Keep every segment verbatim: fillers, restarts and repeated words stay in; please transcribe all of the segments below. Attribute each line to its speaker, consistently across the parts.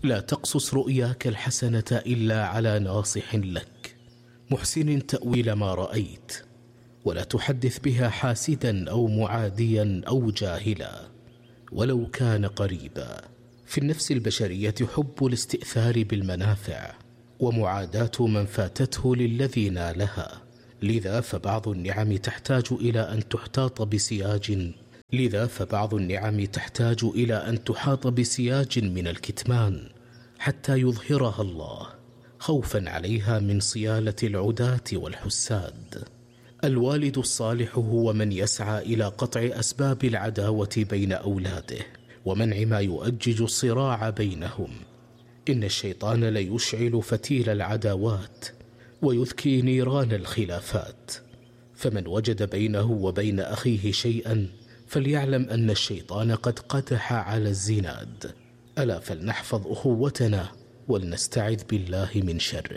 Speaker 1: لا تقصص رؤياك الحسنة إلا على ناصح لك محسن تأويل ما رأيت، ولا تحدث بها حاسدا أو معاديا أو جاهلا ولو كان قريبا. في النفس البشرية حب الاستئثار بالمنافع ومعاداة من فاتته للذي نالها، لذا فبعض النعم تحتاج إلى أن تحتاط بسياج لذا فبعض النعم تحتاج إلى أن تحاط بسياج من الكتمان حتى يظهرها الله، خوفا عليها من صيالة العداة والحساد. الوالد الصالح هو من يسعى إلى قطع أسباب العداوة بين أولاده ومنع ما يؤجج الصراع بينهم. إن الشيطان ليشعل فتيل العداوات ويذكي نيران الخلافات، فمن وجد بينه وبين أخيه شيئا فليعلم أن الشيطان قد قدح على الزناد. ألا فلنحفظ أخوتنا ولنستعذ بالله من شره.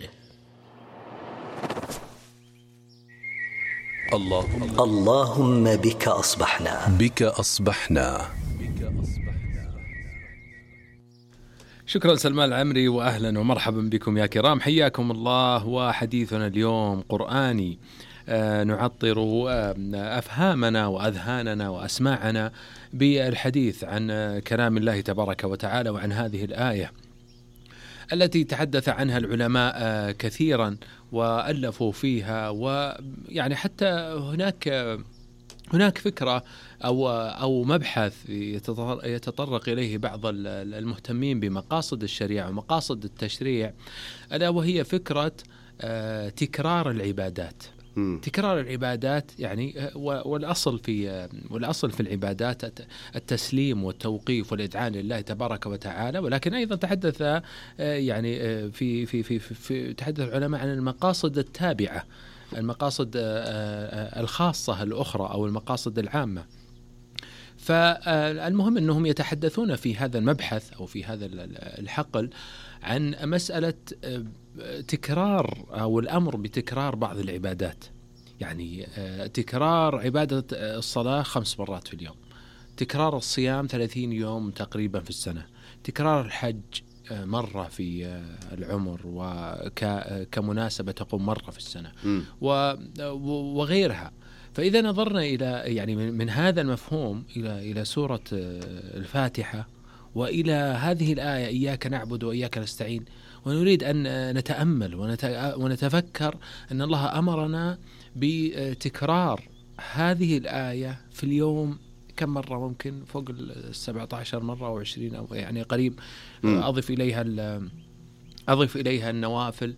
Speaker 2: اللهم
Speaker 3: اللهم بك أصبحنا
Speaker 2: بك أصبحنا.
Speaker 4: شكرا سلمان العمري، وأهلا ومرحبا بكم يا كرام، حياكم الله. وحديثنا اليوم قرآني، آه نعطر آه أفهامنا وأذهاننا وأسماعنا بالحديث عن آه كلام الله تبارك وتعالى، وعن هذه الآية التي تحدث عنها العلماء آه كثيرا وألفوا فيها، ويعني حتى هناك آه هناك فكرة أو أو مبحث يتطرق إليه بعض المهتمين بمقاصد الشريعة ومقاصد التشريع، ألا وهي فكرة تكرار العبادات. م. تكرار العبادات يعني والأصل في والأصل في العبادات التسليم والتوقيف والإذعان لله تبارك وتعالى، ولكن أيضا تحدث يعني في في في, في تحدث العلماء عن المقاصد التابعة، المقاصد الخاصة الأخرى أو المقاصد العامة. فالمهم أنهم يتحدثون في هذا المبحث أو في هذا الحقل عن مسألة تكرار أو الأمر بتكرار بعض العبادات، يعني تكرار عبادة الصلاة خمس مرات في اليوم، تكرار الصيام ثلاثين يوم تقريبا في السنة، تكرار الحج مرة في العمر وكمناسبة تقوم مرة في السنة وغيرها. فإذا نظرنا إلى يعني من هذا المفهوم إلى إلى سورة الفاتحة وإلى هذه الآية إياك نعبد وإياك نستعين، ونريد أن نتأمل ونتفكر أن الله أمرنا بتكرار هذه الآية في اليوم كم مرة؟ ممكن فوق السبعة عشر مرة أو عشرين أو يعني قريب. أضف إليها أضف إليها النوافل،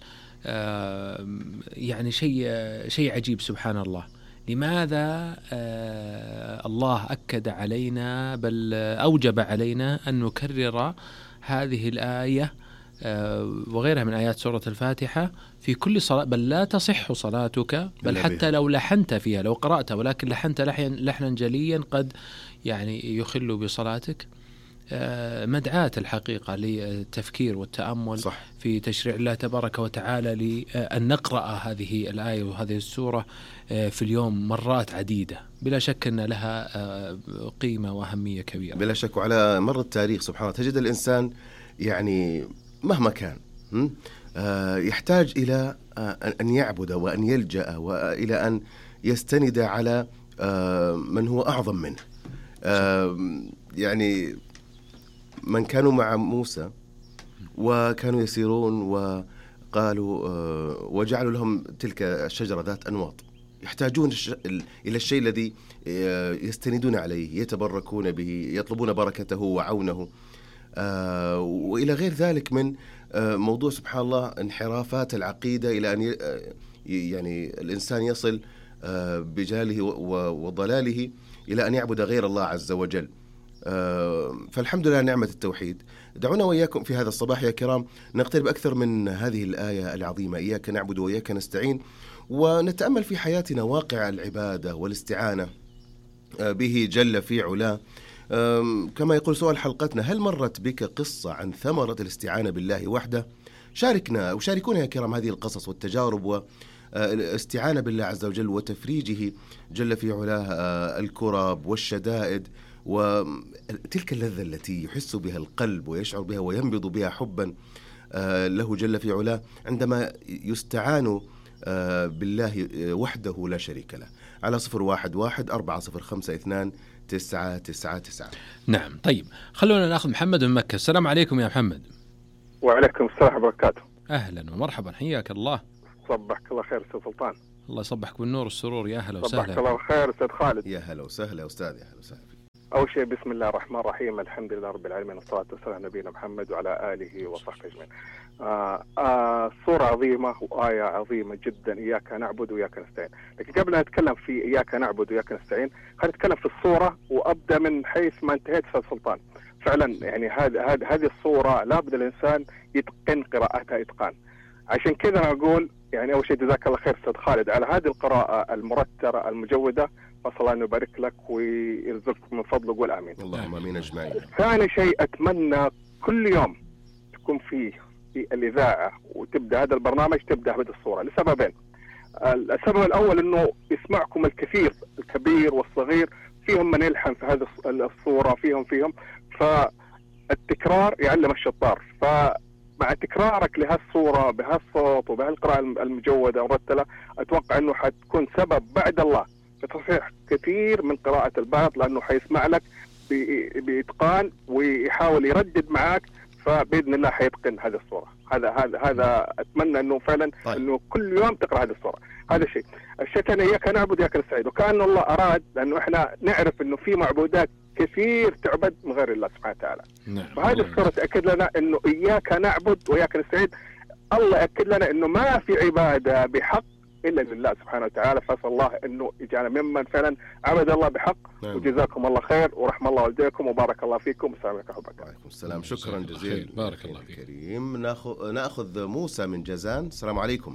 Speaker 4: يعني شيء شيء عجيب سبحان الله. لماذا الله أكد علينا بل أوجب علينا أن نكرر هذه الآية وغيرها من آيات سورة الفاتحة في كل صلاة؟ بل لا تصح صلاتك، بل حتى لو لحنت فيها، لو قرأت ولكن لحنت لحنا جليا قد يعني يخل بصلاتك. مدعاة الحقيقة للتفكير والتأمل صح. في تشريع الله تبارك وتعالى، لأن نقرأ هذه الآية وهذه السورة في اليوم مرات عديدة، بلا شك أن لها قيمة وأهمية كبيرة
Speaker 5: بلا شك. وعلى مر التاريخ سبحان الله تجد الإنسان يعني مهما كان يحتاج إلى أن يعبد وأن يلجأ وإلى أن يستند على من هو أعظم منه. يعني من كانوا مع موسى وكانوا يسيرون وقالوا وجعلوا لهم تلك الشجرة ذات أنواط، يحتاجون إلى الشيء الذي يستندون عليه، يتبركون به، يطلبون بركته وعونه، وإلى غير ذلك من موضوع سبحان الله انحرافات العقيدة إلى أن يعني الإنسان يصل بجهله وضلاله إلى أن يعبد غير الله عز وجل. فالحمد لله نعمة التوحيد. دعونا وإياكم في هذا الصباح يا كرام نقترب أكثر من هذه الآية العظيمة إياك نعبد وإياك نستعين، ونتأمل في حياتنا واقع العبادة والاستعانة به جل في علاه. كما يقول سؤال حلقتنا: هل مرت بك قصة عن ثمرة الاستعانة بالله وحده؟ شاركنا وشاركونا يا كرام هذه القصص والتجارب والاستعانة بالله عز وجل وتفريجه جل في علاه الكرب والشدائد وتلك اللذة التي يحس بها القلب ويشعر بها وينبض بها حبا له جل في علاه عندما يستعان بالله وحده لا شريك له. على صفر واحد واحد أربعة صفر خمسة اثنان تسعة تسعة تسعة.
Speaker 4: نعم. طيب خلونا نأخذ محمد من مكة. السلام عليكم يا محمد.
Speaker 6: وعليكم السلام وبركاته.
Speaker 4: أهلا ومرحبا، حياك الله.
Speaker 6: صبحك الله خير أستاذ سلطان.
Speaker 4: الله يصبحك بالنور والسرور، يا هلا وسهلا.
Speaker 6: صبحك الله خير أستاذ خالد.
Speaker 5: يا هلا وسهلا أستاذ. يا هلا وسهلا.
Speaker 6: أول شيء بسم الله الرحمن الرحيم، الحمد لله رب العالمين، والصلاة والسلام على نبينا محمد وعلى آله وصحبه أجمعين. آه آه صورة عظيمة وآية عظيمة جدا، إياك نعبد وإياك نستعين. لكن قبل أن نتكلم في إياك نعبد وإياك نستعين خلينا نتكلم في الصورة وأبدأ من حيث ما انتهيت أستاذ سلطان. فعلا يعني هذه هذه الصورة لابد الإنسان يتقن قراءتها إتقان. عشان كذا أنا أقول يعني أول شيء جزاك الله خير أستاذ خالد على هذه القراءة المرترة المجودة، فصل الله أن يبارك لك ويرزقك من فضله، قول آمين.
Speaker 5: اللهم آمين أجمعين.
Speaker 6: ثاني شيء أتمنى كل يوم تكون فيه في الإذاعة وتبدأ هذا البرنامج تبدأ بهذه الصورة لسببين. السبب الأول أنه يسمعكم الكثير الكبير والصغير، فيهم من يلحن في هذه الصورة، فيهم فيهم فالتكرار يعلم الشطار. فمع تكرارك لهالصورة بهالصوت وبهالقراءة المجودة والمرتلة أتوقع أنه حتكون سبب بعد الله بتصحيح كثير من قراءة البعض، لأنه حيسمع لك بإتقان ويحاول يردد معك، فبإذن الله حيتقن هذه الصورة. هذا هذا هذا أتمنى أنه فعلا طيب. أنه كل يوم تقرأ هذه الصورة. هذا شيء. الشيء الثاني إياك نعبد وإياك نستعين، وكأن الله أراد، لأنه إحنا نعرف أنه في معبودات كثير تعبد من غير الله سبحانه وتعالى. نعم. فهذه الصورة تأكد لنا أنه إياك نعبد وإياك نستعين. الله يأكد لنا أنه ما في عبادة بحق إلا لله سبحانه وتعالى، فأسأل الله أنه يجعلنا ممن فعلا عبد الله بحق. نعم. وجزاكم الله خير ورحم الله والديكم وبارك الله فيكم. السلام عليكم ورحمة الله.
Speaker 5: وعليكم السلام. شكرا جزيلا.
Speaker 4: بارك الله فيك.
Speaker 5: كريم. ناخذ ناخذ موسى من جازان. السلام عليكم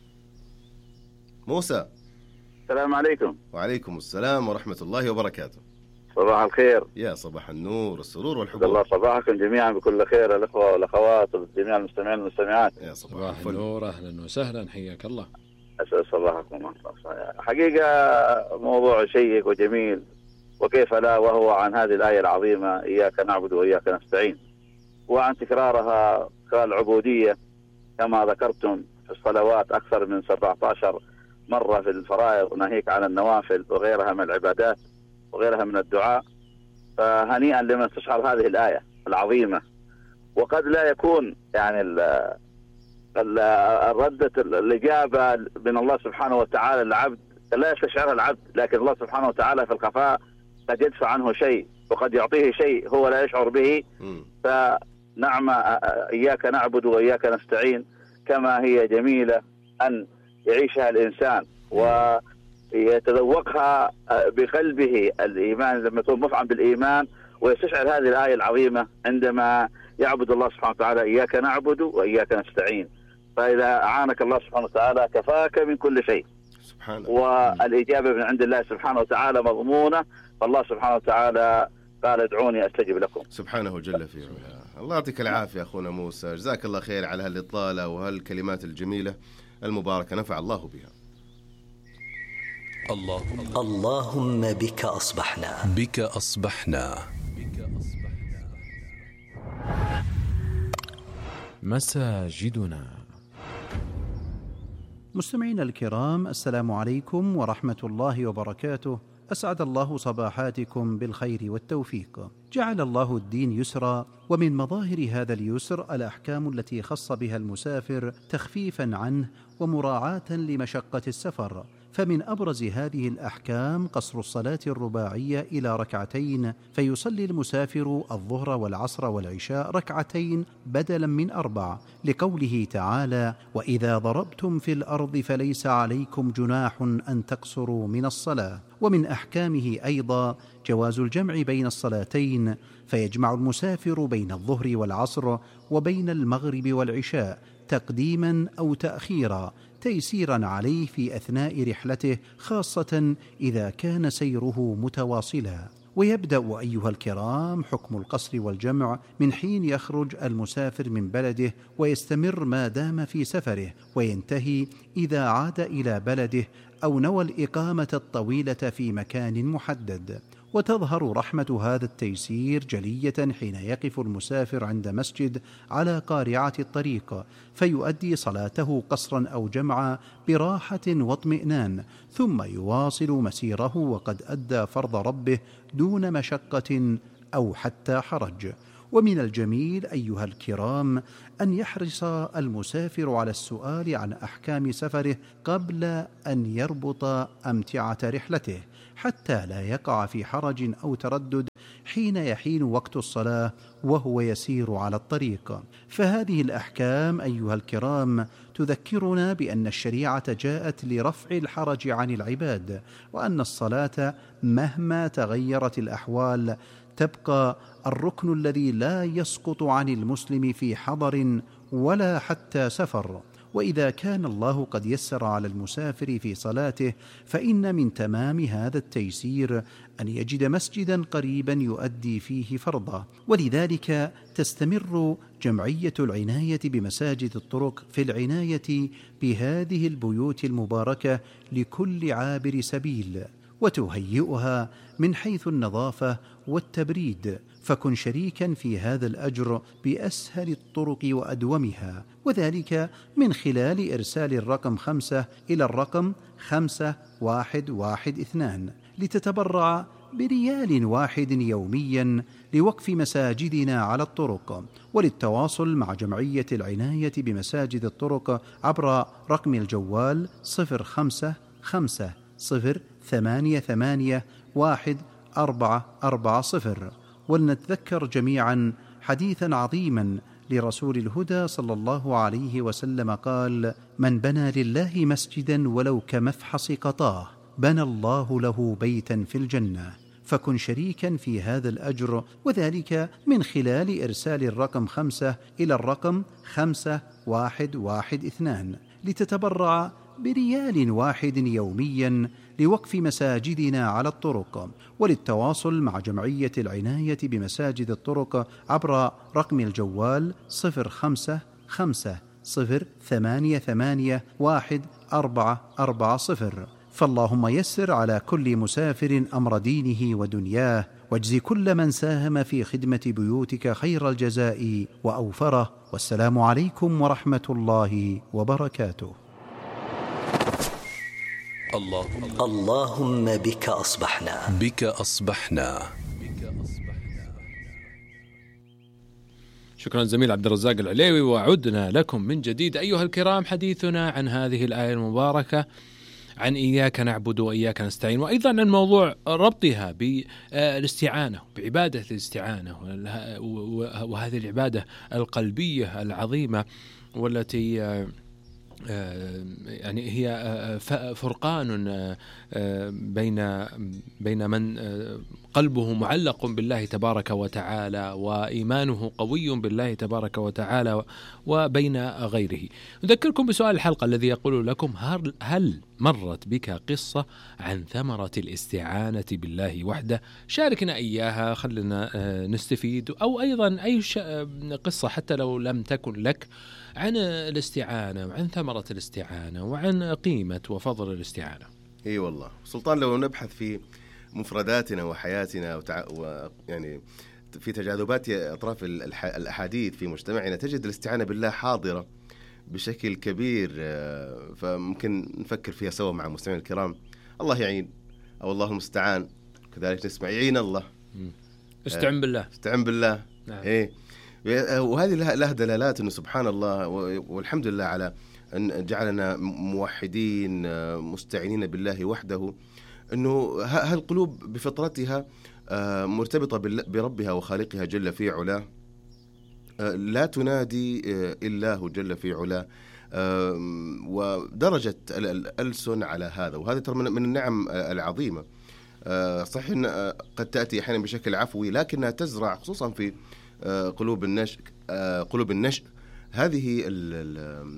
Speaker 5: موسى.
Speaker 7: السلام عليكم.
Speaker 5: وعليكم السلام ورحمة الله وبركاته.
Speaker 7: صباح الخير.
Speaker 5: يا صباح النور والسرور والحب.
Speaker 7: الله صباحكم جميعا بكل خير، الأخوة والأخوات وجميع المستمعين والمستمعات.
Speaker 5: يا صباح
Speaker 4: النور، أهلا وسهلا، حياك الله.
Speaker 7: أسأل صباحكم. حقيقة موضوع شيق وجميل، وكيف لا، وهو عن هذه الآية العظيمة إياك نعبد وإياك نستعين، وعن تكرارها كالعبودية كما ذكرتم في الصلوات أكثر من سبعة عشر مرة في الفرائض، ناهيك عن النوافل وغيرها من العبادات وغيرها من الدعاء. فهنيئا لمن استشعر هذه الآية العظيمة. وقد لا يكون يعني الردة الإجابة من الله سبحانه وتعالى للعبد لا يستشعرها العبد، لكن الله سبحانه وتعالى في الخفاء قد يدفع عنه شيء وقد يعطيه شيء هو لا يشعر به. فنعم إياك نعبد وإياك نستعين كما هي جميلة أن يعيشها الإنسان ويتذوقها بقلبه الإيمان لما يكون مفعم بالإيمان، ويستشعر هذه الآية العظيمة عندما يعبد الله سبحانه وتعالى إياك نعبد وإياك نستعين. فإذا أعانك الله سبحانه وتعالى كفاك من كل شيء سبحانه. والإجابة من عند الله سبحانه وتعالى مضمونة، فالله سبحانه وتعالى قال ادعوني أستجب لكم
Speaker 5: سبحانه جل في علاه. الله يعطيك العافية أخونا موسى، جزاك الله خير على هالإطلالة وهالكلمات الجميلة المباركة، نفع الله بها.
Speaker 3: الله اللهم بك أصبحنا
Speaker 2: بك أصبحنا
Speaker 8: مساجدنا. مستمعينا الكرام، السلام عليكم ورحمة الله وبركاته. أسعد الله صباحاتكم بالخير والتوفيق. جعل الله الدين يسرا، ومن مظاهر هذا اليسر الأحكام التي خص بها المسافر تخفيفا عنه ومراعاة لمشقة السفر. فمن أبرز هذه الأحكام قصر الصلاة الرباعية إلى ركعتين، فيصلي المسافر الظهر والعصر والعشاء ركعتين بدلا من أربع، لقوله تعالى: وإذا ضربتم في الأرض فليس عليكم جناح أن تقصروا من الصلاة. ومن أحكامه أيضا جواز الجمع بين الصلاتين، فيجمع المسافر بين الظهر والعصر وبين المغرب والعشاء تقديما أو تأخيرا، تيسيرا عليه في أثناء رحلته، خاصة إذا كان سيره متواصلا. ويبدأ أيها الكرام حكم القصر والجمع من حين يخرج المسافر من بلده ويستمر ما دام في سفره، وينتهي إذا عاد إلى بلده أو نوى الإقامة الطويلة في مكان محدد. وتظهر رحمة هذا التيسير جلية حين يقف المسافر عند مسجد على قارعة الطريق فيؤدي صلاته قصرا أو جمعا براحة واطمئنان، ثم يواصل مسيره وقد أدى فرض ربه دون مشقة أو حتى حرج. ومن الجميل أيها الكرام أن يحرص المسافر على السؤال عن أحكام سفره قبل أن يربط أمتعة رحلته، حتى لا يقع في حرج أو تردد حين يحين وقت الصلاة وهو يسير على الطريق. فهذه الأحكام أيها الكرام تذكرنا بأن الشريعة جاءت لرفع الحرج عن العباد، وأن الصلاة مهما تغيرت الأحوال تبقى الركن الذي لا يسقط عن المسلم في حضر ولا حتى سفر. وإذا كان الله قد يسر على المسافر في صلاته فإن من تمام هذا التيسير أن يجد مسجدا قريبا يؤدي فيه فرضه. ولذلك تستمر جمعية العناية بمساجد الطرق في العناية بهذه البيوت المباركة لكل عابر سبيل، وتهيئها من حيث النظافة والتبريد، فكن شريكا في هذا الأجر بأسهل الطرق وأدومها، وذلك من خلال إرسال الرقم خمسة إلى الرقم خمسة واحد واحد اثنان لتتبرع بريال واحد يوميا لوقف مساجدنا على الطرق. وللتواصل مع جمعية العناية بمساجد الطرق عبر رقم الجوال صفر خمسة خمسة صفر ثمانية ثمانية واحد أربعة أربعة صفر. ولنتذكر جميعا حديثا عظيما لرسول الهدى صلى الله عليه وسلم قال: من بنى لله مسجدا ولو كمفحص قطاه بنى الله له بيتا في الجنة. فكن شريكا في هذا الأجر، وذلك من خلال إرسال الرقم خمسة إلى الرقم خمسة واحد واحد اثنان لتتبرع بريال واحد يوميا لوقف مساجدنا على الطرق. وللتواصل مع جمعية العناية بمساجد الطرق عبر رقم الجوال صفر خمسة خمسة صفر ثمانية ثمانية واحد أربعة أربعة صفر. فاللهم يسر على كل مسافر أمر دينه ودنياه، واجزي كل من ساهم في خدمة بيوتك خير الجزاء وأوفره. والسلام عليكم ورحمة الله وبركاته.
Speaker 2: الله
Speaker 3: اللهم بك أصبحنا
Speaker 2: بك أصبحنا.
Speaker 4: شكرا زميل عبد الرزاق العليوي، وعدنا لكم من جديد أيها الكرام حديثنا عن هذه الآية المباركة، عن إياك نعبد وإياك نستعين، وأيضا عن موضوع ربطها بالاستعانة، بعبادة الاستعانة، وهذه العبادة القلبية العظيمة والتي يعني هي فرقان بين بين من قلبه معلق بالله تبارك وتعالى وإيمانه قوي بالله تبارك وتعالى وبين غيره. نذكركم بسؤال الحلقة الذي يقول لكم: هل مرت بك قصة عن ثمرة الاستعانة بالله وحده؟ شاركنا إياها، خلنا نستفيد، أو أيضا أي قصة حتى لو لم تكن لك عن الاستعانة وعن ثمرة الاستعانة وعن قيمة وفضل الاستعانة.
Speaker 5: اي والله سلطان، لو نبحث في مفرداتنا وحياتنا وتع... و... يعني في تجاذبات أطراف الح... الأحاديث في مجتمعنا تجد الاستعانة بالله حاضرة بشكل كبير، فممكن نفكر فيها سوا مع المستمعين الكرام. الله يعين، أو الله المستعان، كذلك نسمع يعين الله.
Speaker 4: استعن بالله
Speaker 5: استعن بالله.
Speaker 4: نعم.
Speaker 5: إيه. وهذه لها دلالات أنه سبحان الله والحمد لله على أن جعلنا موحدين مستعينين بالله وحده، أنه هالقلوب بفطرتها مرتبطة بربها وخالقها جل في علاه، لا تنادي إلا هو جل في علاه، ودرجة الألسن على هذا، وهذا ترى من النعم العظيمة. صحيح أن قد تأتي أحيانا بشكل عفوي، لكنها تزرع خصوصا في قلوب النشء قلوب النشء هذه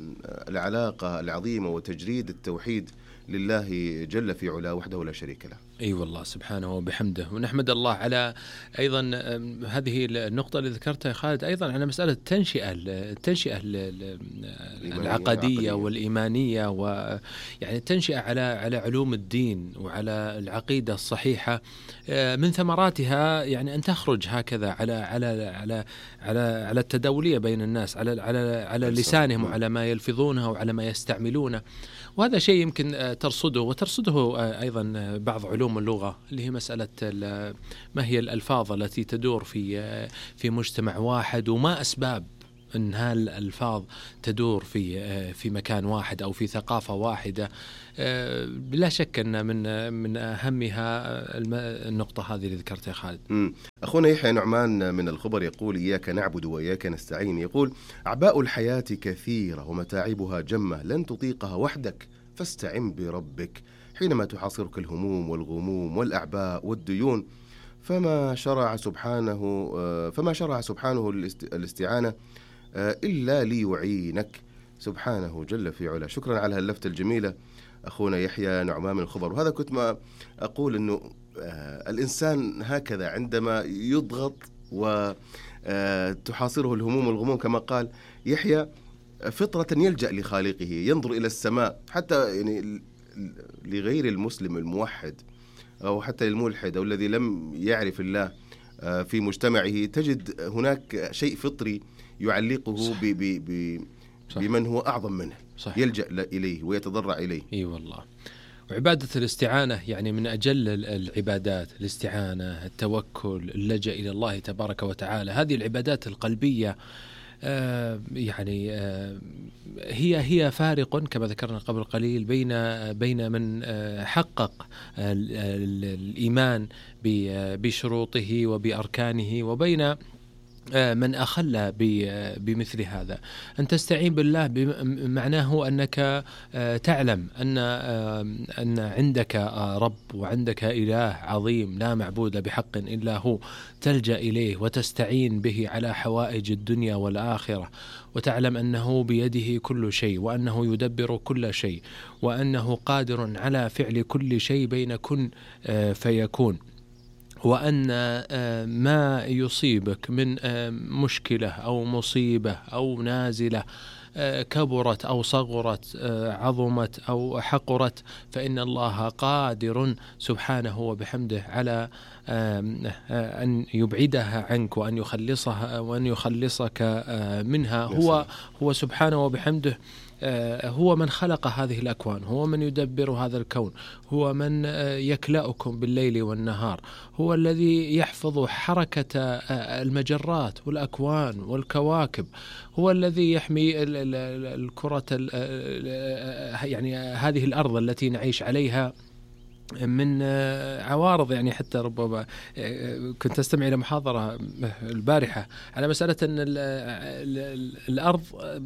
Speaker 5: العلاقة العظيمة وتجريد التوحيد لله جل في علاه وحده لا شريك له.
Speaker 4: اي أيوة والله سبحانه وبحمده. ونحمد الله على ايضا هذه النقطه اللي ذكرتها يا خالد، ايضا على مساله التنشئه التنشئه العقديه والايمانيه، ويعني التنشئه على على علوم الدين وعلى العقيده الصحيحه، من ثمراتها يعني ان تخرج هكذا على على على على على التداوليه بين الناس، على على على لسانهم وعلى ما يلفظونه وعلى ما يستعملونه. وهذا شيء يمكن ترصده وترصده أيضا بعض علوم اللغة، اللي هي مسألة ما هي الألفاظ التي تدور في في مجتمع واحد، وما أسباب أن هالألفاظ تدور في في مكان واحد أو في ثقافة واحدة. بلا شك أن من من أهمها النقطة هذه اللي ذكرتها يا خالد.
Speaker 5: مم. أخونا يحيى نعمان من الخبر يقول: إياك نعبد وإياك نستعين. يقول: أعباء الحياة كثيرة ومتاعبها جمة، لن تطيقها وحدك، فاستعن بربك حينما تحاصرك الهموم والغموم والأعباء والديون. فما شرع سبحانه فما شرع سبحانه الاستعانة إلا ليعينك سبحانه جل في علا. شكرا على هاللفتة الجميلة أخونا يحيى نعمان من الخبر. وهذا كنت ما أقول أنه آه الإنسان هكذا عندما يضغط وتحاصره الهموم والغموم كما قال يحيى، فطرة يلجأ لخالقه، ينظر إلى السماء. حتى يعني لغير المسلم الموحد أو حتى الملحد أو الذي لم يعرف الله آه في مجتمعه، تجد هناك شيء فطري يعلقه ب ب ب بمن هو أعظم منه. صحيح. يلجأ إليه ويتضرع إليه.
Speaker 4: إي والله. وعبادة الاستعانة يعني من أجل العبادات، الاستعانة، التوكل، اللجأ إلى الله تبارك وتعالى. هذه العبادات القلبية آه يعني آه هي هي فارق كما ذكرنا قبل قليل بين بين من آه حقق آه الإيمان بشروطه وبأركانه، وبين من أخل بمثل هذا. أن تستعين بالله معناه أنك تعلم أن أن عندك رب وعندك إله عظيم لا معبود بحق إلا هو، تلجأ إليه وتستعين به على حوائج الدنيا والآخرة، وتعلم أنه بيده كل شيء، وأنه يدبر كل شيء، وأنه قادر على فعل كل شيء بين كن فيكون، وأن ما يصيبك من مشكلة أو مصيبة أو نازلة كبرت أو صغرت، عظمت أو حقرت، فإن الله قادر سبحانه وبحمده على أن يبعدها عنك وأن يخلصها وأن يخلصك منها. هو هو سبحانه وبحمده هو من خلق هذه الأكوان، هو من يدبر هذا الكون، هو من يكلأكم بالليل والنهار، هو الذي يحفظ حركة المجرات والأكوان والكواكب، هو الذي يحمي الكرة يعني هذه الأرض التي نعيش عليها من عوارض. يعني حتى ربما كنت أستمع إلى محاضرة البارحة على مسألة أن الأرض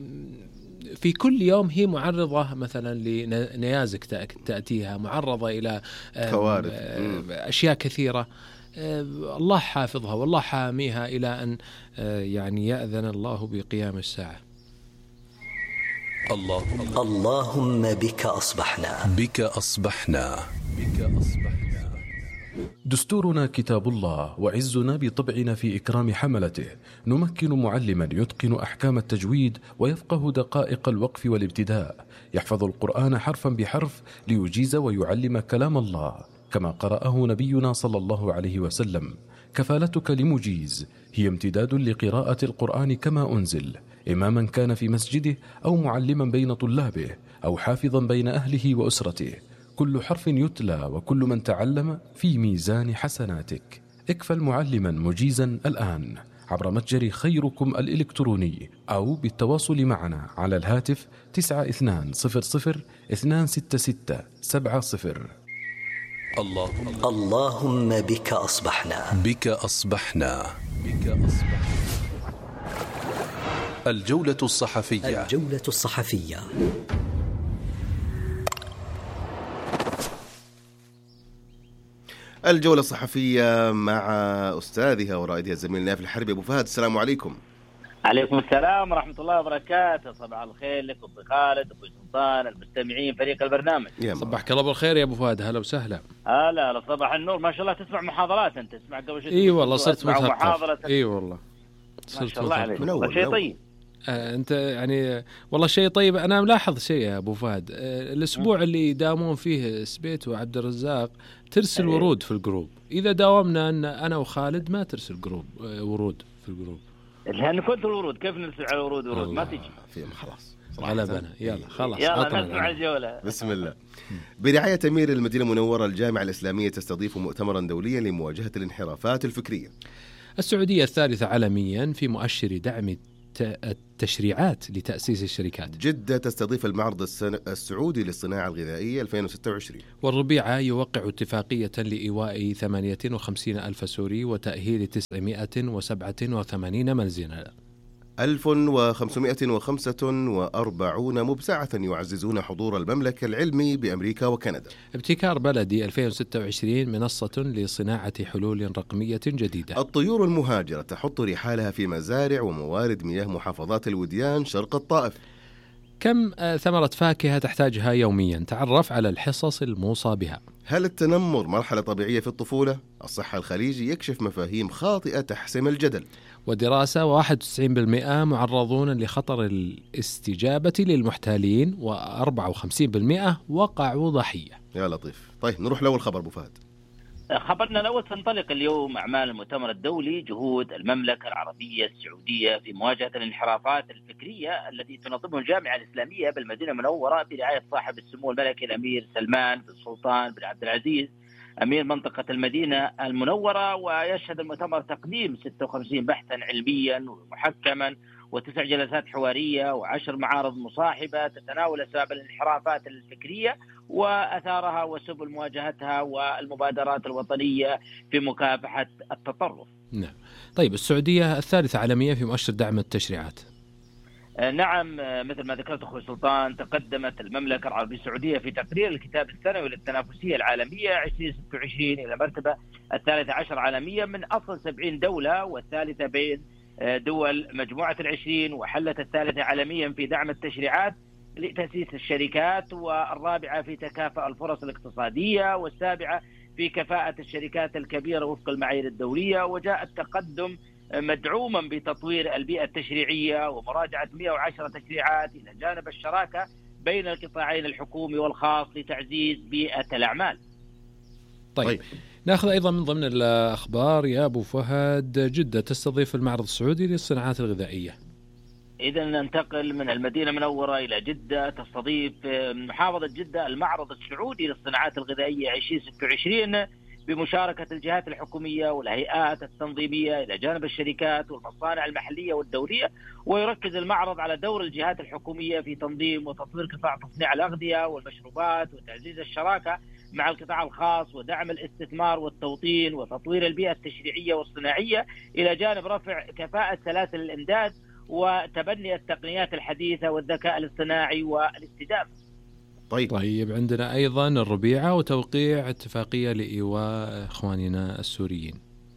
Speaker 4: في كل يوم هي معرضة مثلا لنيازك تأتيها، معرضة إلى كوارث، أشياء كثيرة. الله حافظها والله حاميها إلى أن يعني يأذن الله بقيام الساعة.
Speaker 3: اللهم اللهم بك أصبحنا
Speaker 2: بك أصبحنا بك أصبحنا.
Speaker 9: دستورنا كتاب الله، وعزنا بطبعنا في إكرام حملته. نمكن معلما يتقن أحكام التجويد ويفقه دقائق الوقف والابتداء، يحفظ القرآن حرفا بحرف ليجيز ويعلم كلام الله كما قرأه نبينا صلى الله عليه وسلم. كفالتك لمجيز هي امتداد لقراءة القرآن كما أنزل، إماما كان في مسجده أو معلما بين طلابه أو حافظا بين أهله وأسرته. كل حرف يتلى وكل من تعلم في ميزان حسناتك. اكفل معلما مجيزا الآن عبر متجر خيركم الإلكتروني أو بالتواصل معنا على الهاتف تسعة اثنان صفر صفر اثنان ستة ستة سبعة صفر.
Speaker 3: اللهم اللهم بك أصبحنا
Speaker 2: بك أصبحنا بك أصبحنا. الجولة الصحفية
Speaker 3: الجولة الصحفية.
Speaker 5: الجولة الصحفية مع أستاذها ورائدها الزميل نايف الحربي. أبو فهد السلام عليكم.
Speaker 10: عليكم السلام ورحمة الله وبركاته. صباح الخير لك أبو خالد أبو سلطان المستمعين فريق البرنامج.
Speaker 4: صباحك الله بالخير يا أبو فهد. هلا وسهلا.
Speaker 10: هلا هلا صباح النور. ما شاء الله تسمع محاضرات أنت تسمع قبل شوي.
Speaker 4: إي والله صرت مثقف. إي والله
Speaker 10: ما شاء الله عليك. من شيء طيب.
Speaker 4: آه أنت يعني والله شيء طيب. أنا ملاحظ شيء يا أبو فهد. آه الأسبوع اللي يداومون فيه سبيت وعبد الرزاق ترسل أيه. ورود في الجروب. إذا داومنا أن أنا وخالد ما ترسل جروب آه ورود في الجروب.
Speaker 10: لأن كنت الورود كيف نرسل على الورود ورود ما تجي
Speaker 5: فيهم خلاص
Speaker 4: غلبنا. يلا خلاص
Speaker 10: يلا نسمع الجولة.
Speaker 5: بسم الله. برعاية أمير المدينة المنورة الجامعة الإسلامية تستضيف مؤتمرا دوليا لمواجهة الانحرافات الفكرية.
Speaker 4: السعودية الثالثة عالميا في مؤشر دعم التشريعات لتأسيس الشركات.
Speaker 5: جدة تستضيف المعرض السعودي للصناعة الغذائية ألفين وستة وعشرين.
Speaker 4: والربيعة يوقع اتفاقية لإيواء ثمانية وخمسين ألف سوري وتأهيل تسعمائة وسبعة وثمانين منزلا.
Speaker 5: ألف وخمسمائة وخمسة وأربعين مبسعة يعززون حضور المملكة العلمي بأمريكا وكندا.
Speaker 4: ابتكار بلدي ألفين وستة وعشرين منصة لصناعة حلول رقمية جديدة.
Speaker 5: الطيور المهاجرة تحط رحالها في مزارع وموارد مياه محافظات الوديان شرق الطائف.
Speaker 4: كم ثمرة فاكهة تحتاجها يوميا؟ تعرف على الحصص الموصى بها.
Speaker 5: هل التنمر مرحلة طبيعية في الطفولة؟ الصحة الخليجي يكشف مفاهيم خاطئة تحسم الجدل.
Speaker 4: ودراسة واحد وتسعين بالمئة معرضون لخطر الاستجابة للمحتالين وأربعة وخمسين بالمئة وقعوا ضحية.
Speaker 5: يا لطيف. طيب نروح لأول خبر أبو فهد.
Speaker 10: خبرنا الأول تنطلق اليوم أعمال المؤتمر الدولي جهود المملكة العربية السعودية في مواجهة الانحرافات الفكرية التي تنظمه الجامعة الإسلامية بالمدينة المنورة برعاية صاحب السمو الملكي الأمير سلمان بن سلطان بن عبد العزيز أمير منطقة المدينة المنورة. ويشهد المؤتمر تقديم ستة وخمسين بحثا علميا ومحكما وتسع جلسات حوارية وعشر معارض مصاحبة تتناول أسباب الانحرافات الفكرية وأثارها وسبل مواجهتها والمبادرات الوطنية في مكافحة التطرف.
Speaker 4: نعم. طيب السعودية الثالثة عالميا في مؤشر دعم التشريعات.
Speaker 10: نعم مثل ما ذكرت أخوي سلطان تقدمت المملكة العربية السعودية في تقرير الكتاب السنوي للتنافسية العالمية ألفين وستة وعشرين إلى مرتبة الثالثة عشر عالميا من أصل سبعين دولة والثالثة بين دول مجموعة العشرين وحلت الثالثة عالميا في دعم التشريعات لتأسيس الشركات والرابعة في تكافؤ الفرص الاقتصادية والسابعة في كفاءة الشركات الكبيرة وفق المعايير الدولية. وجاء التقدم مدعوما بتطوير البيئة التشريعية ومراجعة مئة وعشرة تشريعات إلى جانب الشراكة بين القطاعين الحكومي والخاص لتعزيز بيئة الأعمال.
Speaker 4: طيب, طيب. نأخذ أيضا من ضمن الأخبار يا أبو فهد جدة تستضيف المعرض السعودي للصناعات الغذائية.
Speaker 10: إذا ننتقل من المدينة المنورة إلى جدة تستضيف محافظة جدة المعرض السعودي للصناعات الغذائية ألفين وستة وعشرين بمشاركة الجهات الحكومية والهيئات التنظيمية إلى جانب الشركات والمصانع المحلية والدولية. ويركز المعرض على دور الجهات الحكومية في تنظيم وتطوير قطاع تصنيع الأغذية والمشروبات وتعزيز الشراكة مع القطاع الخاص ودعم الاستثمار والتوطين وتطوير البيئة التشريعية والصناعية إلى جانب رفع كفاءة سلاسل الإمداد وتبني التقنيات الحديثة والذكاء الاصطناعي والاستدامة.
Speaker 5: طيب.
Speaker 4: طيب عندنا أيضا الربيعة وتوقيع اتفاقية لإيواء إخواننا السوريين.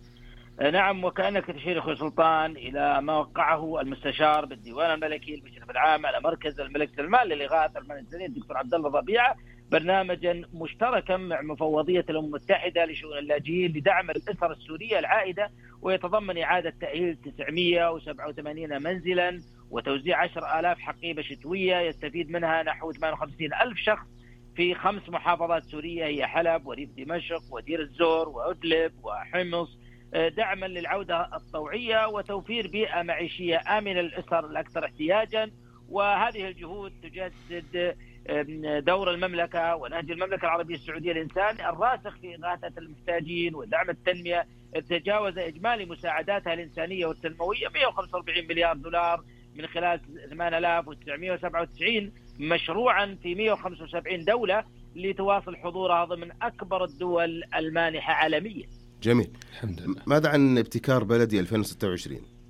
Speaker 10: نعم وكأنك تشير أخوي سلطان إلى ما وقعه المستشار بالديوان الملكي المشرف العام على مركز الملك سلمان للإغاثة المنزلية الدكتور عبد الله الربيعة برنامجا مشتركا مع مفوضية الأمم المتحدة لشؤون اللاجئين لدعم الأسر السورية العائدة ويتضمن إعادة تأهيل تسعمائة وسبعة وثمانين منزلا وتوزيع عشرة آلاف حقيبة شتوية يستفيد منها نحو ثمانية وخمسين ألف شخص في خمس محافظات سورية هي حلب وريف دمشق ودير الزور وأدلب وحمص دعما للعودة الطوعية وتوفير بيئة معيشية آمنة للأسر الأكثر احتياجا. وهذه الجهود تجسد دور المملكة ونهج المملكة العربية السعودية الإنساني الراسخ في إغاثة المحتاجين ودعم التنمية. تجاوز إجمالي مساعداتها الإنسانية والتنموية مئة وخمسة وأربعين مليار دولار من خلال ثمانية آلاف وتسعمائة وسبعة وتسعين مشروعا في مئة وخمسة وسبعين دولة لتواصل حضورها ضمن أكبر الدول المانحة عالميا.
Speaker 5: جميل.
Speaker 4: الحمد لله.
Speaker 5: ماذا عن ابتكار بلدي ألفين وستة وعشرين؟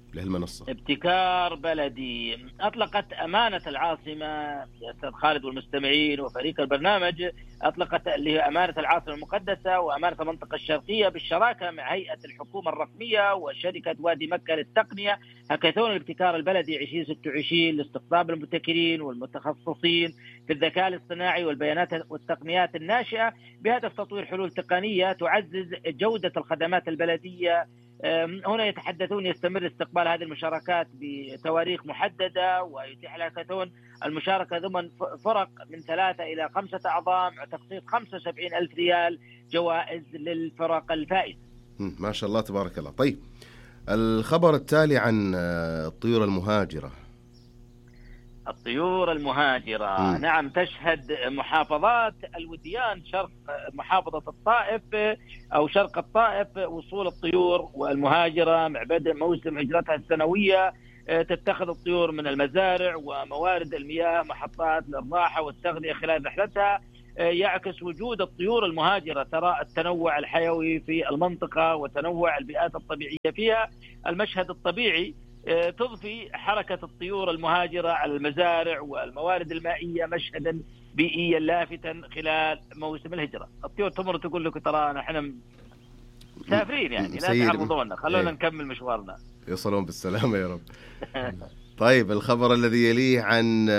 Speaker 5: لهالمنصة؟
Speaker 10: ابتكار بلدي أطلقت أمانة العاصمة يا أستاذ خالد والمستمعين وفريق البرنامج، أطلقت اللي هي أمانة العاصمة المقدسة وأمانة المنطقة الشرقية بالشراكة مع هيئة الحكومة الرقمية وشركة وادي مكة للتقنية. هاكاثون الابتكار البلدي عشرين ستة وعشرين لاستقطاب المبتكرين والمتخصصين في الذكاء الاصطناعي والبيانات والتقنيات الناشئة بهدف تطوير حلول تقنية تعزز جودة الخدمات البلدية. هنا يتحدثون يستمر استقبال هذه المشاركات بتواريخ محددة، ويتيح الهاكاثون المشاركة ضمن فرق من ثلاثة إلى خمسة أعضاء مع تخصيص خمسة وسبعين ألف ريال جوائز للفرق الفائزة.
Speaker 5: ما شاء الله تبارك الله. طيب الخبر التالي عن الطيور المهاجرة.
Speaker 10: الطيور المهاجرة م. نعم، تشهد محافظات الوديان شرق محافظة الطائف أو شرق الطائف وصول الطيور والمهاجرة مع بدء موسم هجرتها السنوية. تتخذ الطيور من المزارع وموارد المياه محطات للراحة والتغذية خلال رحلتها. يعكس وجود الطيور المهاجرة ترى التنوع الحيوي في المنطقة وتنوع البيئات الطبيعية فيها. المشهد الطبيعي تضفي حركة الطيور المهاجرة على المزارع والموارد المائية مشهدا بيئيا لافتا خلال موسم الهجرة. الطيور تمر تقول لك ترى نحن مسافرين يعني لا تعرضونا، خلونا نكمل مشوارنا.
Speaker 5: يصلون بالسلامة يا رب. طيب الخبر الذي يليه عن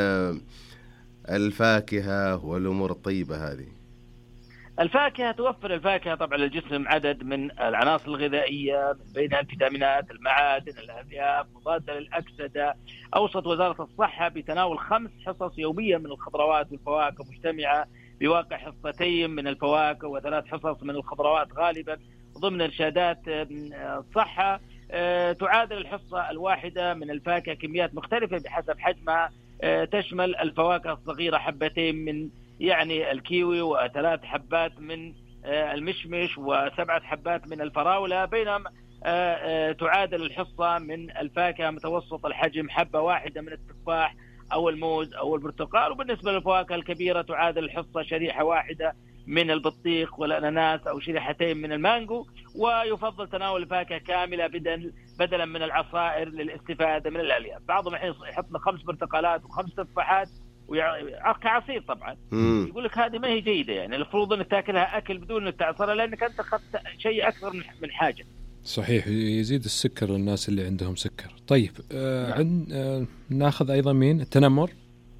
Speaker 5: الفاكهة والأمور الطيبة هذه.
Speaker 10: الفاكهة توفر الفاكهة طبعا للجسم عدد من العناصر الغذائية من بينها الفيتامينات، المعادن، الألياف، مضادة للأكسدة. أوصت وزارة الصحة بتناول خمس حصص يوميا من الخضروات والفواكه مجتمعة بواقع حصتين من الفواكه وثلاث حصص من الخضروات غالبا ضمن إرشادات الصحة. تعادل الحصة الواحدة من الفاكهة كميات مختلفة بحسب حجمها. تشمل الفواكه الصغيرة حبتين من يعني الكيوي وثلاث حبات من المشمش وسبعة حبات من الفراولة، بينما تعادل الحصة من الفاكهة متوسط الحجم حبة واحدة من التفاح أو الموز أو البرتقال. وبالنسبة للفواكه الكبيرة تعادل الحصة شريحة واحدة من البطيخ والأناناس أو شريحتين من المانجو. ويفضل تناول الفاكهة كاملة بدل بدلا من العصائر للاستفادة من الألياف. بعضهم يحط خمس برتقالات وخمس تفاحات كعصير طبعا. مم. يقول لك هذه ما هي جيدة، يعني المفروض انك تاكلها اكل بدون انك تعصرها لانك انت اخذت شيء اكثر من حاجة.
Speaker 4: صحيح، يزيد السكر للناس اللي عندهم سكر. طيب آه عن آه ناخذ ايضا مين التنمر.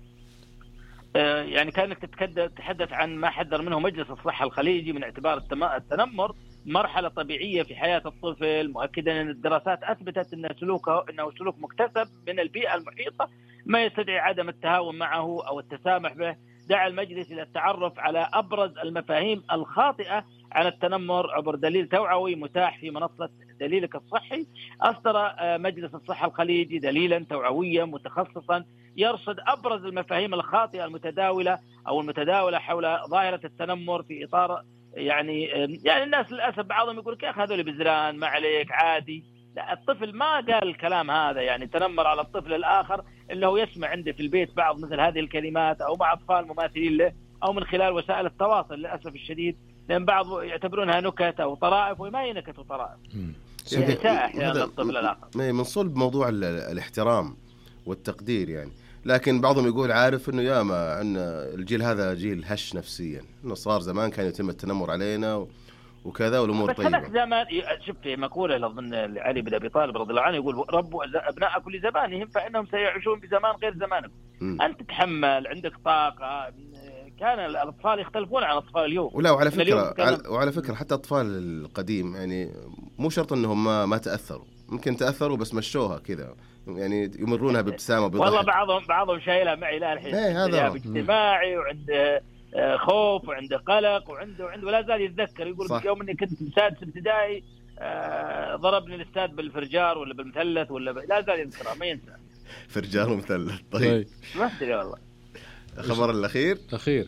Speaker 10: آه يعني كانك تتحدث عن ما حذر منه مجلس الصحة الخليجي من اعتبار التنمر مرحلة طبيعية في حياة الطفل، مؤكدا أن الدراسات أثبتت أن سلوكه أنه سلوك مكتسب من البيئة المحيطة ما يستدعي عدم التهاون معه أو التسامح به. دعا المجلس إلى التعرف على أبرز المفاهيم الخاطئة عن التنمر عبر دليل توعوي متاح في منصة دليلك الصحي. أصدر مجلس الصحة الخليجي دليلا توعويا متخصصا يرصد أبرز المفاهيم الخاطئة المتداولة أو المتداولة حول ظاهرة التنمر في إطار يعني يعني الناس للأسف بعضهم يقول يا أخي هذول بزران ما عليك عادي. لا، الطفل ما قال الكلام هذا، يعني تنمر على الطفل الآخر اللي هو يسمع عنده في البيت بعض مثل هذه الكلمات أو مع أطفال مماثلين له أو من خلال وسائل التواصل للأسف الشديد، لأن بعض يعتبرونها نكت أو طرائف وما هي نكت وطرائف. يعني أحيانا الطفل الآخر
Speaker 5: من صلب موضوع الاحترام والتقدير يعني. لكن بعضهم يقول عارف انه يا ما ان الجيل هذا جيل هش نفسيا، انه صار زمان كان يتم التنمر علينا وكذا والامور طيبه.
Speaker 10: بس هذاك زمان شوف في مقوله اظن علي بن ابي طالب رضي الله عنه يقول ربوا ابناءكم لزمانهم فانهم سيعيشون بزمان غير زمانكم. م. انت تتحمل، عندك طاقه. كان الاطفال يختلفون عن اطفال اليوم.
Speaker 5: ولا وعلى فكره كان... وعلى فكره حتى الاطفال القديم يعني مو شرط انهم ما, ما تاثروا، ممكن تاثروا بس مشوها كذا يعني يمرونها بابتسامه وبضحك.
Speaker 10: والله بعضهم بعضهم شايلها معي لا الحين
Speaker 5: هذا
Speaker 10: اجتماعي وعنده خوف وعنده قلق وعنده وعنده ولا زال يتذكر يقول صح. يوم اني كنت سادس ابتدائي آه ضربني الاستاذ بالفرجار ولا بالمثلث ولا ب... لا زال يذكرها ما ينسى.
Speaker 5: فرجار ومثلث. طيب
Speaker 10: ما ادري والله.
Speaker 5: الخبر الاخير
Speaker 4: اخير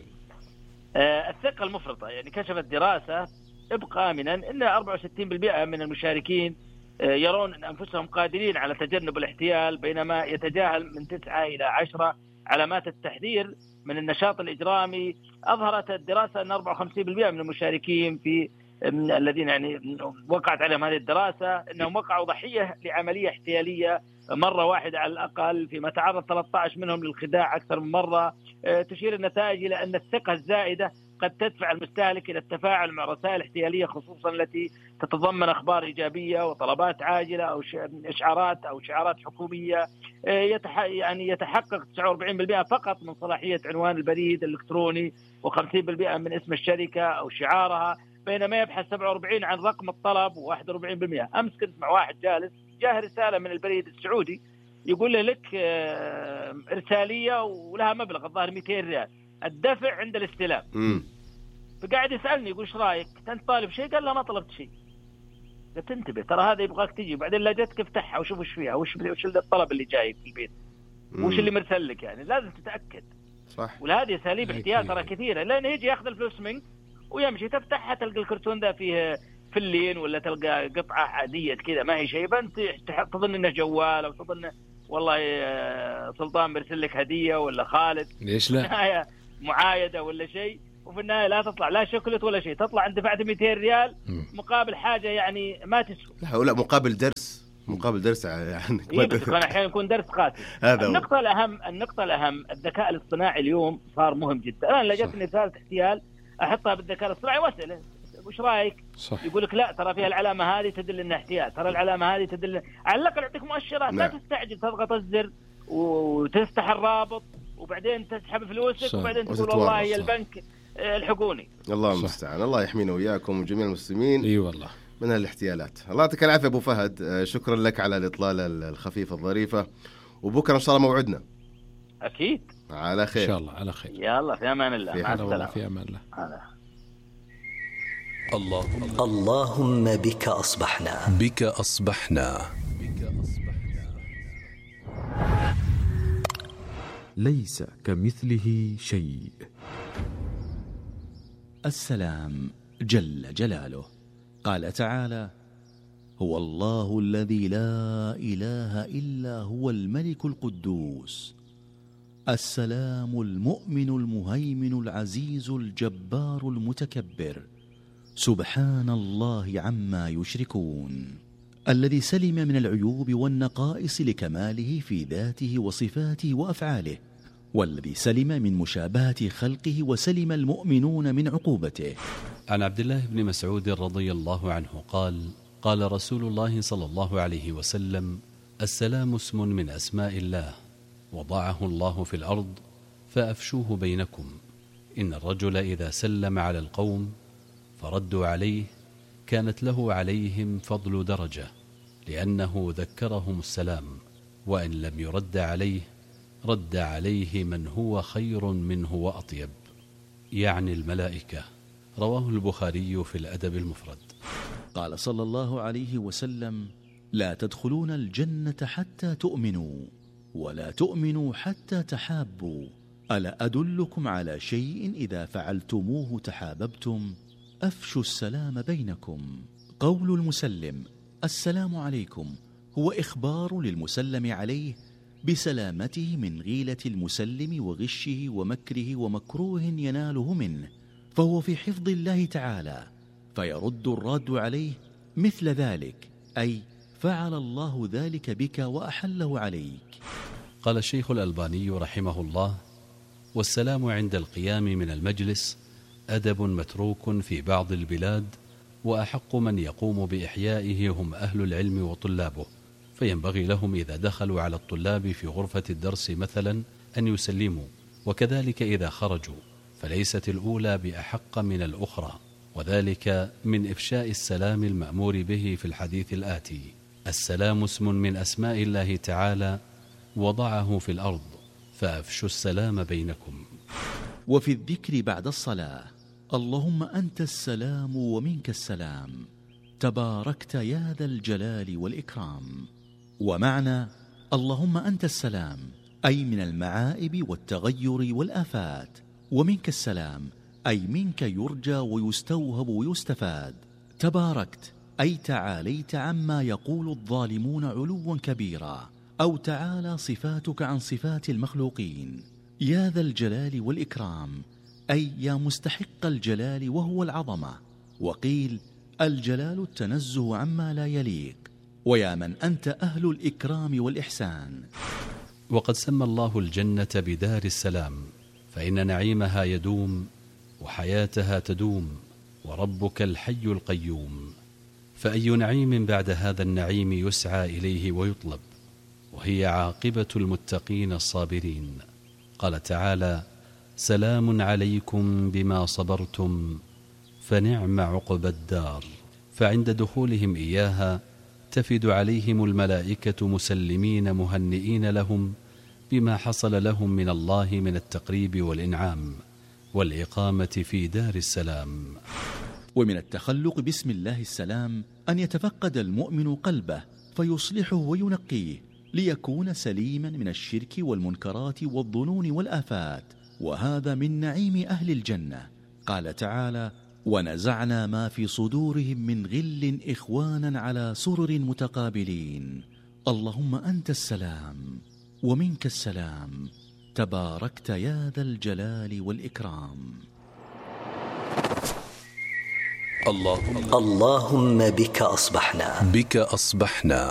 Speaker 10: آه الثقه المفرطه. يعني كشفت دراسه ابقى امنا ان أربعة وستين بالمئة من المشاركين يرون أن أنفسهم قادرين على تجنب الاحتيال، بينما يتجاهل من تسعة إلى عشرة علامات التحذير من النشاط الإجرامي. أظهرت الدراسة أن أربعة وخمسين بالمئة من المشاركين في الذين يعني وقعت عليهم هذه الدراسة أنهم وقعوا ضحية لعملية احتيالية مرة واحدة على الأقل، فيما تعرض ثلاثة عشر منهم للخداع أكثر من مرة. تشير النتائج إلى أن الثقة الزائدة قد تدفع المستهلك إلى التفاعل مع رسائل احتيالية، خصوصا التي تتضمن أخبار إيجابية وطلبات عاجلة أو إشعارات أو شعارات حكومية. يتح... يعني يتحقق تسعة وأربعين بالمئة فقط من صلاحية عنوان البريد الإلكتروني وخمسين بالمئة من اسم الشركة أو شعارها، بينما يبحث سبعة وأربعين عن رقم الطلب وواحد وأربعين بالمئة. أمس كنت مع واحد جالس جاه رسالة من البريد السعودي يقول له لك إرسالية ولها مبلغ الظاهر مئتين ريال، الدفع عند الاستلام.
Speaker 5: مم.
Speaker 10: فقاعد يسألني يقول ايش رايك؟ انت طالب شيء؟ قال لا ما طلبت شيء. قلت انتبه ترى هذا يبغاك تجي بعدين لا جتك افتحها وشوف ايش فيها وش وش الطلب اللي جاي في البيت وش اللي مرسل لك، يعني لازم تتاكد.
Speaker 5: صح.
Speaker 10: وهذه اساليب احتيال ترى كثيره، لانه يجي ياخذ الفلوس منك ويمشي، تفتحها تلقى الكرتون ذا فيه فلين ولا تلقى قطعه عاديه كذا ما هي شيء، فانت تظن انه جوال او تظن والله سلطان مرسل لك هديه ولا خالد
Speaker 4: ليش لا
Speaker 10: معايده ولا شيء، وفي النهايه لا تطلع لا شوكولات ولا شيء، تطلع انت دفعت مئتين ريال مقابل حاجه يعني ما تسوى.
Speaker 5: لا ولا مقابل درس، مقابل درس يعني
Speaker 10: إيه بس كان احيانا يكون درس قاتل. النقطه الاهم النقطه الاهم الذكاء الاصطناعي اليوم صار مهم جدا. الان لقيتني رساله احتيال احطها بالذكاء الاصطناعي واساله وش رايك؟ صح. يقول لك لا ترى فيها العلامه هذه تدل انها احتيال، ترى العلامه هذه تدل، على الاقل يعطيك مؤشرات. لا تستعجل تضغط الزر وتفتح الرابط وبعدين تسحب فلوسك وبعدين تقول والله هي البنك الحقوني.
Speaker 5: الله المستعان، الله يحمينا وياكم وجميع المسلمين.
Speaker 4: اي والله
Speaker 5: من الاحتيالات. الله يعطيك العافيه ابو فهد، شكرا لك على الاطلاله الخفيفه الظريفه، وبكره ان شاء الله موعدنا.
Speaker 10: اكيد
Speaker 5: على خير
Speaker 4: ان شاء الله. على خير.
Speaker 10: يلا في امان الله.
Speaker 5: مع
Speaker 10: السلامه.
Speaker 4: في امان الله.
Speaker 2: اللهم
Speaker 3: اللهم بك أصبحنا
Speaker 2: بك أصبحنا
Speaker 11: ليس كمثله شيء.
Speaker 12: السلام جل جلاله قال تعالى: هو الله الذي لا إله إلا هو الملك القدوس السلام المؤمن المهيمن العزيز الجبار المتكبر سبحان الله عما يشركون، الذي سلم من العيوب والنقائص لكماله في ذاته وصفاته وأفعاله، والذي سلم من مشابهة خلقه وسلم المؤمنون من عقوبته.
Speaker 13: عن عبد الله بن مسعود رضي الله عنه قال: قال رسول الله صلى الله عليه وسلم: السلام اسم من أسماء الله وضعه الله في الأرض فأفشوه بينكم، إن الرجل إذا سلم على القوم فردوا عليه كانت له عليهم فضل درجة، لأنه ذكرهم السلام، وإن لم يرد عليه رد عليه من هو خير منه وأطيب، يعني الملائكة. رواه البخاري في الأدب المفرد.
Speaker 12: قال صلى الله عليه وسلم: لا تدخلون الجنة حتى تؤمنوا، ولا تؤمنوا حتى تحابوا، ألا أدلكم على شيء إذا فعلتموه تحاببتم؟ أفشوا السلام بينكم. قول المسلم السلام عليكم هو إخبار للمسلم عليه بسلامته من غيلة المسلم وغشه ومكره ومكروه يناله منه، فهو في حفظ الله تعالى، فيرد الراد عليه مثل ذلك، أي فعل الله ذلك بك وأحله عليك.
Speaker 13: قال الشيخ الألباني رحمه الله: والسلام عند القيام من المجلس أدب متروك في بعض البلاد، وأحق من يقوم بإحيائه هم أهل العلم وطلابه، فينبغي لهم إذا دخلوا على الطلاب في غرفة الدرس مثلا أن يسلموا، وكذلك إذا خرجوا، فليست الأولى بأحق من الأخرى، وذلك من إفشاء السلام المأمور به في الحديث الآتي: السلام اسم من أسماء الله تعالى وضعه في الأرض فأفشوا السلام بينكم.
Speaker 12: وفي الذكر بعد الصلاة: اللهم أنت السلام ومنك السلام، تباركت يا ذا الجلال والإكرام. ومعنى اللهم أنت السلام أي من المعائب والتغير والآفات، ومنك السلام أي منك يرجى ويستوهب ويستفاد. تباركت أي تعاليت عما يقول الظالمون علوا كبيرا، أو تعالى صفاتك عن صفات المخلوقين. يا ذا الجلال والإكرام أي يا مستحق الجلال وهو العظمة. وقيل الجلال التنزه عما لا يليق، ويا من أنت أهل الإكرام والإحسان.
Speaker 13: وقد سمى الله الجنة بدار السلام، فإن نعيمها يدوم وحياتها تدوم، وربك الحي القيوم. فأي نعيم بعد هذا النعيم يسعى إليه ويطلب، وهي عاقبة المتقين الصابرين. قال تعالى: سلام عليكم بما صبرتم فنعم عقبى الدار. فعند دخولهم إياها تفد عليهم الملائكة مسلمين مهنئين لهم بما حصل لهم من الله من التقريب والإنعام والإقامة في دار السلام.
Speaker 12: ومن التخلق باسم الله السلام أن يتفقد المؤمن قلبه فيصلحه وينقيه ليكون سليما من الشرك والمنكرات والظنون والآفات، وهذا من نعيم أهل الجنة. قال تعالى: ونزعنا ما في صدورهم من غل إخوانا على سرر متقابلين. اللهم أنت السلام ومنك السلام، تباركت يا ذا الجلال والإكرام.
Speaker 3: اللهم بك أصبحنا
Speaker 2: بك أصبحنا